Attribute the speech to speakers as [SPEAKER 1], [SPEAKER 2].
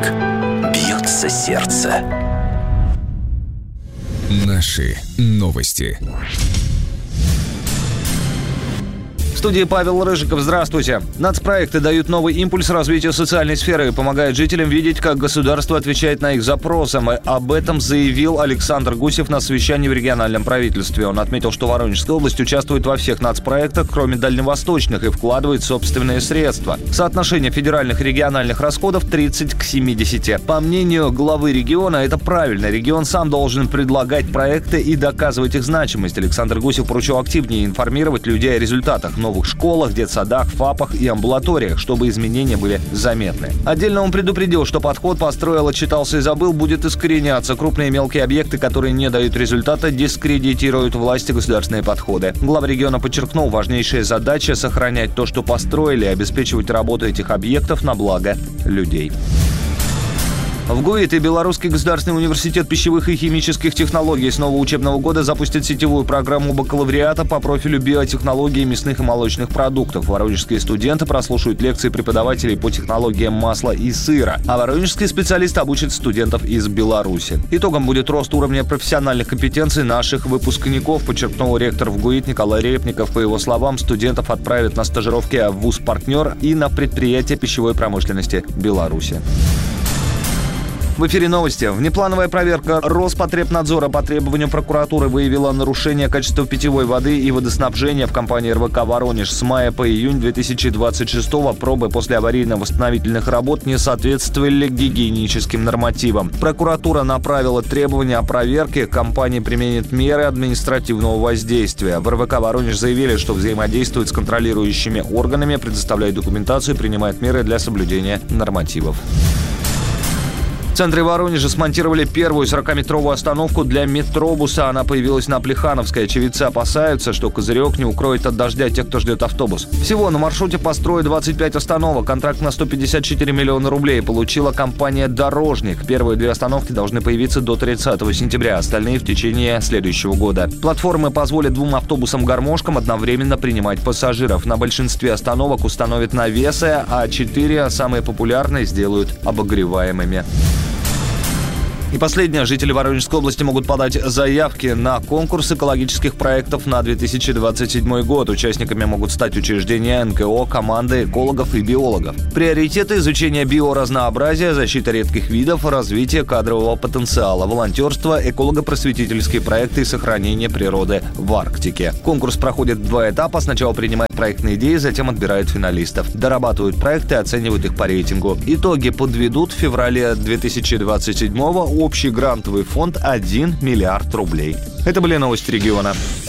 [SPEAKER 1] Так бьется сердце.
[SPEAKER 2] Наши новости.
[SPEAKER 3] В студии Павел Рыжиков. Здравствуйте. Нацпроекты дают новый импульс развитию социальной сферы и помогают жителям видеть, как государство отвечает на их запросы. Об этом заявил Александр Гусев на совещании в региональном правительстве. Он отметил, что Воронежская область участвует во всех нацпроектах, кроме дальневосточных, и вкладывает собственные средства. Соотношение федеральных и региональных расходов 30 к 70. По мнению главы региона, это правильно. Регион сам должен предлагать проекты и доказывать их значимость. Александр Гусев поручил активнее информировать людей о результатах новых школах, детсадах, ФАПах и амбулаториях, чтобы изменения были заметны. Отдельно он предупредил, что подход «построил, отчитался и забыл» будет искореняться. Крупные и мелкие объекты, которые не дают результата, дискредитируют власти государственные подходы. Глава региона подчеркнул, важнейшая задача – сохранять то, что построили, и обеспечивать работу этих объектов на благо людей. В ГУИТ и Белорусский государственный университет пищевых и химических технологий с нового учебного года запустят сетевую программу бакалавриата по профилю биотехнологии мясных и молочных продуктов. Воронежские студенты прослушают лекции преподавателей по технологиям масла и сыра, а воронежские специалисты обучат студентов из Беларуси. Итогом будет рост уровня профессиональных компетенций наших выпускников, подчеркнул ректор в ГУИТ Николай Репников. По его словам, студентов отправят на стажировки в вуз-партнер и на предприятия пищевой промышленности Беларуси. В эфире новости. Внеплановая проверка Роспотребнадзора по требованию прокуратуры выявила нарушение качества питьевой воды и водоснабжения в компании РВК «Воронеж». С мая по июнь 2026-го пробы после аварийно-восстановительных работ не соответствовали гигиеническим нормативам. Прокуратура направила требования о проверке. Компания применит меры административного воздействия. В РВК «Воронеж» заявили, что взаимодействует с контролирующими органами, предоставляет документацию и принимает меры для соблюдения нормативов. В центре Воронежа смонтировали первую 40-метровую остановку для метробуса. Она появилась на Плехановской. Очевидцы опасаются, что козырек не укроет от дождя тех, кто ждет автобус. Всего на маршруте построят 25 остановок. Контракт на 154 миллиона рублей получила компания «Дорожник». Первые две остановки должны появиться до 30 сентября, остальные в течение следующего года. Платформы позволят двум автобусам-гармошкам одновременно принимать пассажиров. На большинстве остановок установят навесы, а 4 самые популярные сделают обогреваемыми. И последнее. Жители Воронежской области могут подать заявки на конкурс экологических проектов на 2027 год. Участниками могут стать учреждения НКО, команды экологов и биологов. Приоритеты – изучение биоразнообразия, защита редких видов, развитие кадрового потенциала, волонтерство, эколого-просветительские проекты и сохранение природы в Арктике. Конкурс проходит в 2 этапа. Сначала принимают проектные идеи, затем отбирают финалистов. Дорабатывают проекты и оценивают их по рейтингу. Итоги подведут в феврале 2027-го. Общий грантовый фонд 1 миллиард рублей. Это были новости региона.